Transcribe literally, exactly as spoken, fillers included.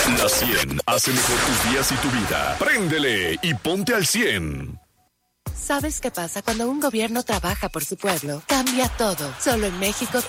La cien hace mejor tus días y tu vida. Préndele y ponte al cien. ¿Sabes qué pasa cuando un gobierno trabaja por su pueblo? Cambia todo. Solo en México